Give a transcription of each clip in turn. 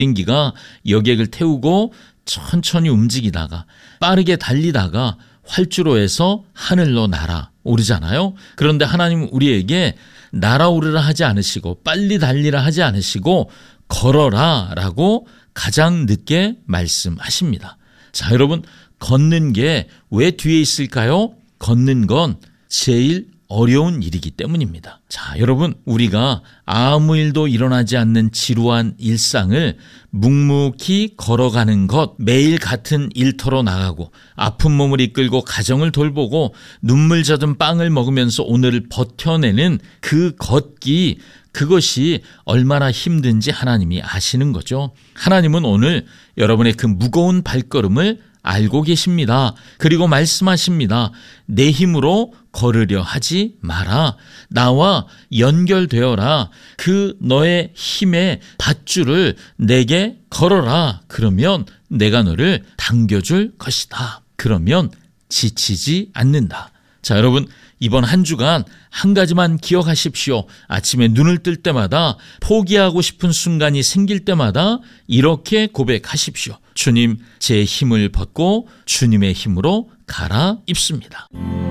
비행기가 여객을 태우고 천천히 움직이다가 빠르게 달리다가 활주로에서 하늘로 날아오르잖아요. 그런데 하나님은 우리에게 날아오르라 하지 않으시고 빨리 달리라 하지 않으시고 걸어라 라고 가장 늦게 말씀하십니다. 자, 여러분, 걷는 게 왜 뒤에 있을까요? 걷는 건 제일 어려운 일이기 때문입니다. 자, 여러분, 우리가 아무 일도 일어나지 않는 지루한 일상을 묵묵히 걸어가는 것, 매일 같은 일터로 나가고 아픈 몸을 이끌고 가정을 돌보고 눈물 젖은 빵을 먹으면서 오늘을 버텨내는 그 걷기, 그것이 얼마나 힘든지 하나님이 아시는 거죠. 하나님은 오늘 여러분의 그 무거운 발걸음을 알고 계십니다. 그리고 말씀하십니다. 내 힘으로 걸으려 하지 마라. 나와 연결되어라. 그 너의 힘의 밧줄을 내게 걸어라. 그러면 내가 너를 당겨줄 것이다. 그러면 지치지 않는다. 자, 여러분, 이번 한 주간 한 가지만 기억하십시오. 아침에 눈을 뜰 때마다, 포기하고 싶은 순간이 생길 때마다 이렇게 고백하십시오. 주님, 제 힘을 벗고 주님의 힘으로 갈아입습니다.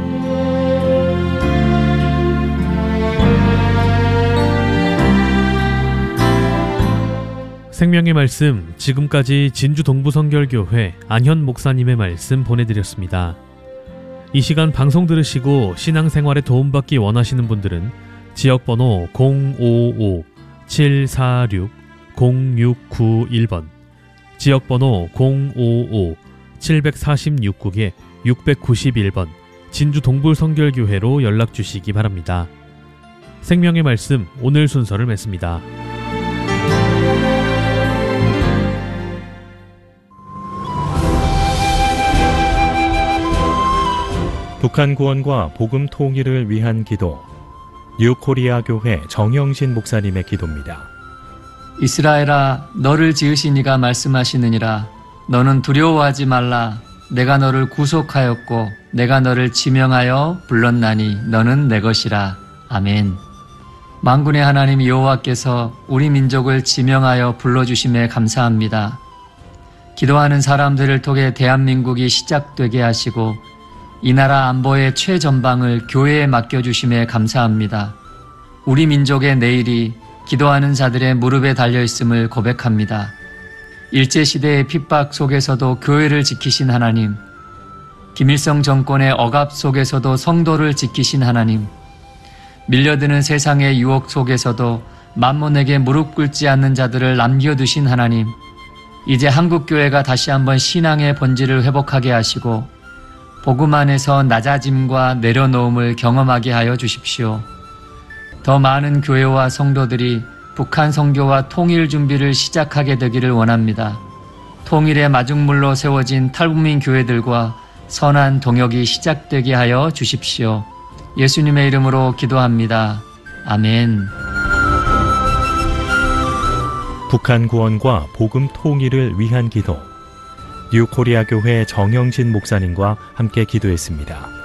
생명의 말씀, 지금까지 진주 동부선결교회 안현 목사님의 말씀 보내드렸습니다. 이 시간 방송 들으시고 신앙생활에 도움받기 원하시는 분들은 지역번호 055-746-0691번, 지역번호 055-746국에 691번 진주 동부선결교회로 연락주시기 바랍니다. 생명의 말씀, 오늘 순서를 맺습니다. 북한 구원과 복음 통일을 위한 기도, 뉴코리아 교회 정영신 목사님의 기도입니다. 이스라엘아, 너를 지으신 이가 말씀하시느니라. 너는 두려워하지 말라. 내가 너를 구속하였고 내가 너를 지명하여 불렀나니 너는 내 것이라. 아멘. 만군의 하나님 여호와께서 우리 민족을 지명하여 불러주심에 감사합니다. 기도하는 사람들을 통해 대한민국이 시작되게 하시고 이 나라 안보의 최전방을 교회에 맡겨주심에 감사합니다. 우리 민족의 내일이 기도하는 자들의 무릎에 달려있음을 고백합니다. 일제시대의 핍박 속에서도 교회를 지키신 하나님, 김일성 정권의 억압 속에서도 성도를 지키신 하나님, 밀려드는 세상의 유혹 속에서도 만몬에게 무릎 꿇지 않는 자들을 남겨두신 하나님, 이제 한국교회가 다시 한번 신앙의 본질을 회복하게 하시고 복음 안에서 낮아짐과 내려놓음을 경험하게 하여 주십시오. 더 많은 교회와 성도들이 북한 선교와 통일 준비를 시작하게 되기를 원합니다. 통일의 마중물로 세워진 탈북민 교회들과 선한 동역이 시작되게 하여 주십시오. 예수님의 이름으로 기도합니다. 아멘. 북한 구원과 복음 통일을 위한 기도, 뉴코리아 교회 정영신 목사님과 함께 기도했습니다.